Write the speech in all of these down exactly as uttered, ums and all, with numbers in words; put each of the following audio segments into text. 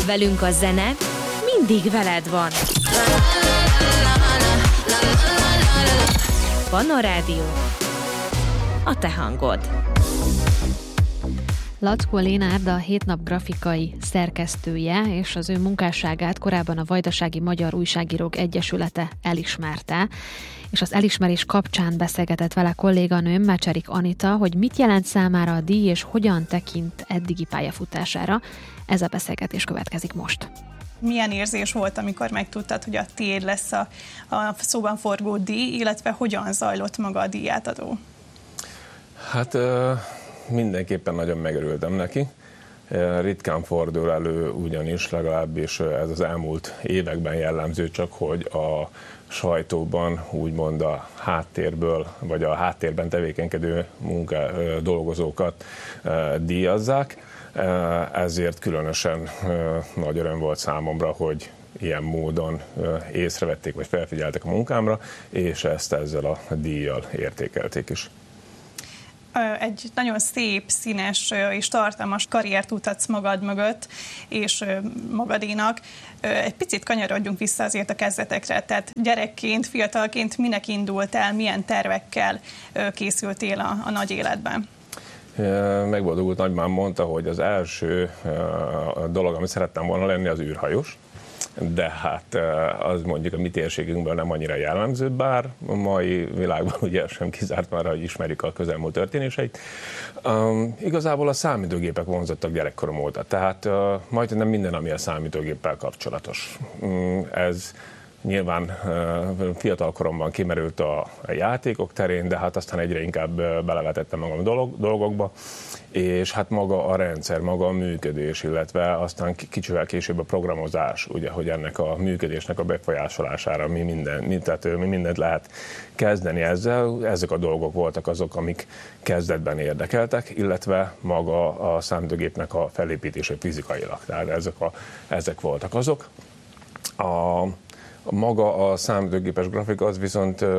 Velünk a zene mindig veled van. Pannon Rádió, a te hangod. Laczkó Lénárd a Hét Nap grafikai szerkesztője, és az ő munkásságát korábban a Vajdasági Magyar Újságírók Egyesülete elismerte, és az elismerés kapcsán beszélgetett vele kolléganőm, Mecserik Anita, hogy mit jelent számára a díj, és hogyan tekint eddigi pályafutására. Ez a beszélgetés következik most. Milyen érzés volt, amikor megtudtad, hogy a tiéd lesz a, a szóban forgó díj, illetve hogyan zajlott maga a díjátadó? Hát mindenképpen nagyon megörültem neki. Ritkán fordul elő ugyanis, legalábbis ez az elmúlt években jellemző, csak hogy a sajtóban úgymond a háttérből, vagy a háttérben tevékenykedő munka, dolgozókat díjazzák. Ezért különösen nagy öröm volt számomra, hogy ilyen módon észrevették, vagy felfigyeltek a munkámra, és ezt ezzel a díjjal értékelték is. Egy nagyon szép, színes és tartalmas karriert mutatsz magad mögött, és magadénak. Egy picit kanyarodjunk vissza azért a kezdetekre. Tehát gyerekként, fiatalként minek indultál, milyen tervekkel készültél a, a nagy életben? Megboldogult nagymám mondta, hogy az első dolog, amit szerettem volna lenni, az űrhajós. De hát az mondjuk a mi térségünkből nem annyira jellemző, bár a mai világban ugye sem kizárt már, hogy ismerjük a közelmúlt történéseit. Um, igazából a számítógépek vonzottak gyerekkorom óta, tehát uh, majdnem minden, ami a számítógéppel kapcsolatos. Um, ez nyilván uh, fiatal koromban kimerült a, a játékok terén, de hát aztán egyre inkább uh, belevetettem magam dolog, dolgokba, és hát maga a rendszer, maga a működés, illetve aztán kicsivel később a programozás, ugye, hogy ennek a működésnek a befolyásolására mi, minden, mi, tehát, mi mindent lehet kezdeni ezzel. Ezek a dolgok voltak azok, amik kezdetben érdekeltek, illetve maga a számítógépnek a felépítése fizikailag. Tehát ezek, a, ezek voltak azok. A, maga a számítógépes grafika az viszont uh,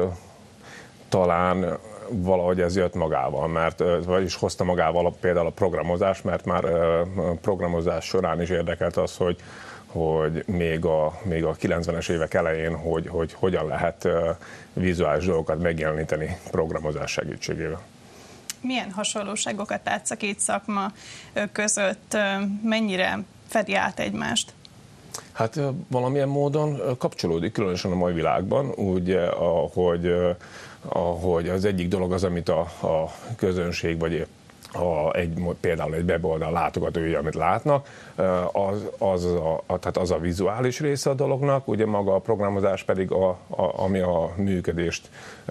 talán valahogy ez jött magával, mert vagyis hozta magával például a programozás, mert már programozás során is érdekelt az, hogy, hogy még, a, még a kilencvenes évek elején, hogy, hogy hogyan lehet vizuális dolgokat megjeleníteni programozás segítségével. Milyen hasonlóságokat látsz a két szakma között, mennyire fedi át egymást? Hát valamilyen módon kapcsolódik, különösen a mai világban, úgy, ahogy ahogy az egyik dolog az, amit a, a közönség, vagy a, egy, például egy weboldal látogatója, amit látnak, az, az, a, tehát az a vizuális része a dolognak, ugye maga a programozás pedig, a, a, ami a működést,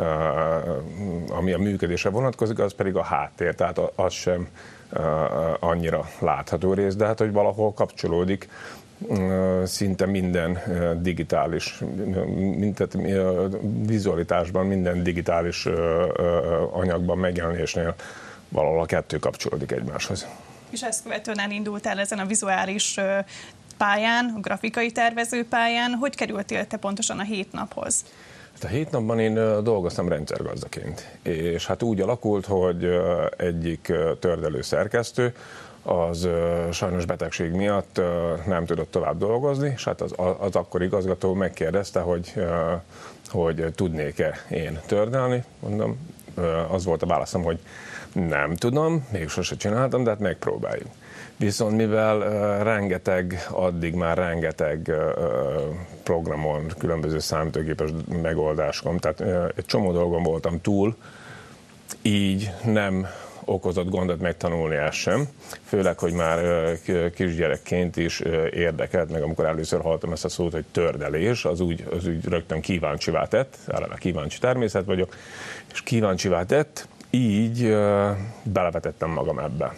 ami a működésre vonatkozik, az pedig a háttér, tehát az sem annyira látható rész, de hát, hogy valahol kapcsolódik szinte minden digitális, tehát vizualitásban, minden digitális anyagban, megjelenésnél valahol a kettő kapcsolódik egymáshoz. És ezt követően elindultál ezen a vizuális pályán, a grafikai tervező pályán. Hogy kerültél te pontosan a Hét Naphoz? A Hét Napban én dolgoztam rendszergazdaként, és hát úgy alakult, hogy egyik tördelő szerkesztő, az uh, sajnos betegség miatt uh, nem tudott tovább dolgozni, és hát az, az akkor igazgató megkérdezte, hogy, uh, hogy tudnék-e én tördelni. Mondom, uh, az volt a válaszom, hogy nem tudom, még sose csináltam, de hát megpróbáljuk. Viszont mivel uh, rengeteg, addig már rengeteg uh, programon, különböző számítógépes megoldáskon, tehát uh, egy csomó dolgon voltam túl, így nem okozott gondot megtanulni ezt sem, főleg, hogy már kisgyerekként is érdekelt, meg amikor először hallottam ezt a szót, hogy tördelés, az úgy, az úgy rögtön kíváncsivá tett, eleve kíváncsi természet vagyok, és kíváncsivá tett, így belevetettem magam ebbe.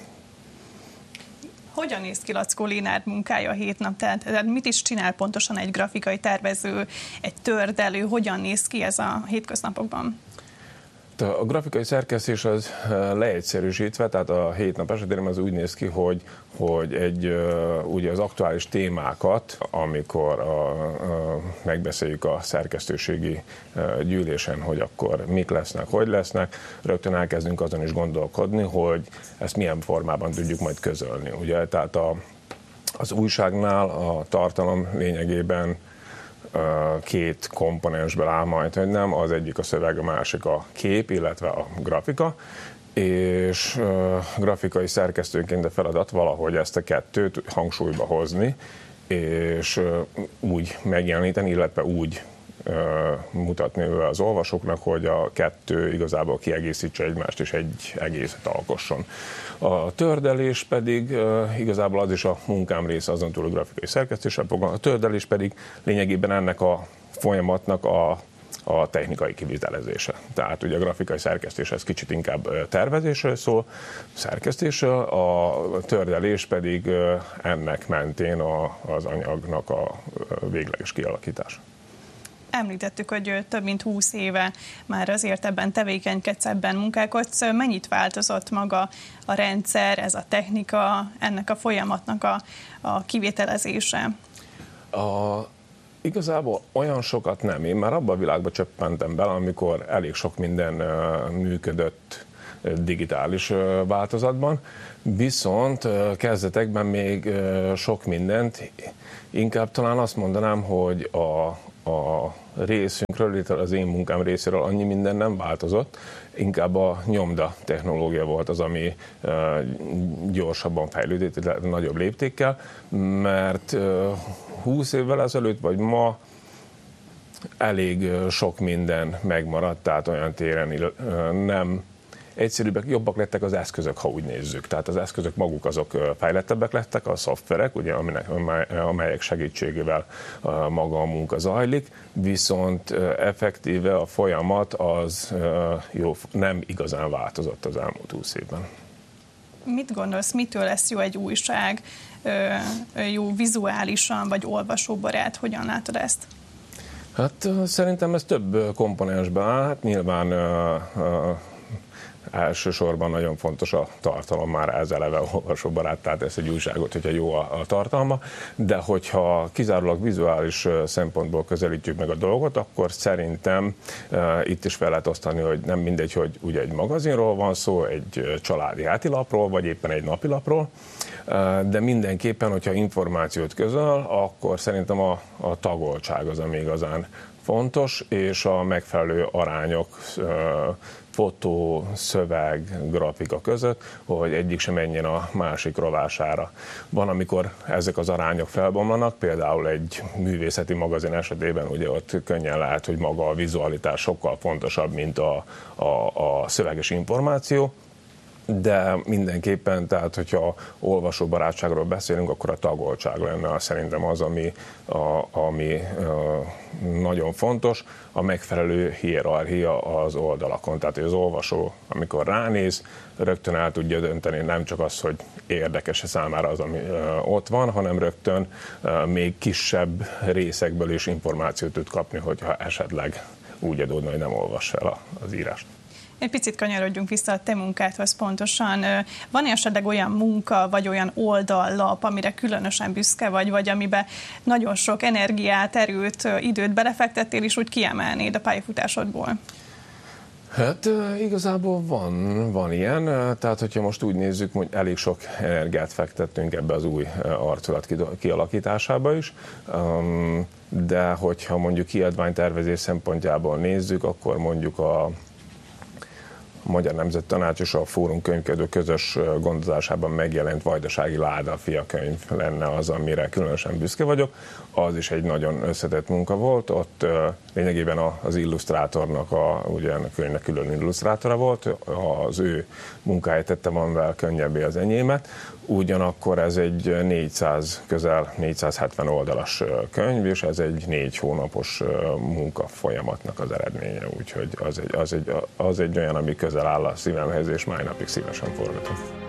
Hogyan néz ki Laczkó Lénárd munkája a Hét Nap? Tehát mit is csinál pontosan egy grafikai tervező, egy tördelő, hogyan néz ki ez a hétköznapokban? A grafikai szerkesztés az leegyszerűsítve, tehát a Hét Nap esetében az úgy néz ki, hogy, hogy egy, ugye az aktuális témákat, amikor a, a, megbeszéljük a szerkesztőségi gyűlésen, hogy akkor mik lesznek, hogy lesznek, rögtön elkezdünk azon is gondolkodni, hogy ezt milyen formában tudjuk majd közölni. Ugye, tehát a Az újságnál a tartalom lényegében két komponensből áll majd, hogy nem, az egyik a szöveg, a másik a kép, illetve a grafika, és grafikai szerkesztőként a feladat valahogy ezt a kettőt hangsúlyba hozni, és úgy megjeleníteni, illetve úgy mutatni az olvasóknak, hogy a kettő igazából kiegészítse egymást, és egy egészet alkosson. A tördelés pedig igazából az is a munkám része, azon túl a grafikai szerkesztéssel, a tördelés pedig lényegében ennek a folyamatnak a, a technikai kivitelezése. Tehát ugye a grafikai szerkesztés ez kicsit inkább tervezésről szól, szerkesztésről, a tördelés pedig ennek mentén a, az anyagnak a végleges kialakítása. Említettük, hogy több mint húsz éve már azért ebben tevékenykedsz, ebben munkálkodsz. Mennyit változott maga a rendszer, ez a technika, ennek a folyamatnak a, a kivételezése? A, igazából olyan sokat nem. Én már abban a világban csöppentem bele, amikor elég sok minden működött digitális változatban, viszont kezdetekben még sok mindent, inkább talán azt mondanám, hogy a, a részünkről, az én munkám részéről annyi minden nem változott, inkább a nyomda technológia volt az, ami gyorsabban fejlődött, illetve nagyobb léptékkel, mert húsz évvel ezelőtt, vagy ma elég sok minden megmaradt, tehát olyan téren nem egyszerűbbek, jobbak lettek az eszközök, ha úgy nézzük. Tehát az eszközök maguk azok fejlettebbek lettek, a szoftverek, ugye, aminek, amelyek segítségével maga a munka zajlik, viszont effektíve a folyamat az jó, nem igazán változott az elmúlt húsz évben. Mit gondolsz, mitől lesz jó egy újság, jó vizuálisan, vagy olvasóbarát? Hogyan látod ezt? Hát szerintem ez több komponensben áll. Hát nyilván elsősorban nagyon fontos a tartalom, már ez eleve olvasóbarát, tehát ez egy újságot, hogyha jó a, a tartalma, de hogyha kizárólag vizuális szempontból közelítjük meg a dolgot, akkor szerintem e, itt is fel lehet osztani, hogy nem mindegy, hogy ugye egy magazinról van szó, egy családi hátilapról, vagy éppen egy napilapról, e, de mindenképpen, hogyha információt közöl, akkor szerintem a, a tagoltság az, ami igazán fontos, és a megfelelő arányok, fotó, szöveg, grafika között, hogy egyik sem menjen a másik rovására. Van, amikor ezek az arányok felbomlanak, például egy művészeti magazin esetében ugye ott könnyen lehet, hogy maga a vizualitás sokkal fontosabb, mint a, a, a szöveges információ, de mindenképpen, tehát hogyha olvasóbarátságról beszélünk, akkor a tagoltság lenne szerintem az, ami, a, ami a, nagyon fontos, a megfelelő hierarchia az oldalakon. Tehát az olvasó, amikor ránéz, rögtön el tudja dönteni nem csak az, hogy érdekes-e számára az, ami ott van, hanem rögtön még kisebb részekből is információt tud kapni, hogyha esetleg úgy adódna, hogy nem olvas fel az írást. Egy picit kanyarodjunk vissza a te munkádhoz pontosan. Van esetleg olyan munka, vagy olyan oldallap, amire különösen büszke vagy, vagy amiben nagyon sok energiát, erőt, időt belefektettél, és úgy kiemelnéd a pályafutásodból? Hát igazából van, van ilyen, tehát hogyha most úgy nézzük, hogy elég sok energiát fektettünk ebbe az új arculat kialakításába is, de hogyha mondjuk kiadványtervezés szempontjából nézzük, akkor mondjuk a Magyar Nemzettanács és a Fórum Könyvkiadó közös gondozásában megjelent Vajdasági Láda fiakönyv lenne az, amire különösen büszke vagyok. Az is egy nagyon összetett munka volt, ott lényegében az illusztrátornak, a, ugye ennek a könyvnek külön illusztrátora volt, az ő munkáját tette valamivel könnyebbé az enyémet, ugyanakkor ez egy négyszáz, közel négyszázhetven oldalas könyv, és ez egy négy hónapos munka folyamatnak az eredménye, úgyhogy az egy, az egy, az egy olyan, ami közel áll a szívemhez, és máj napig szívesen forgatom.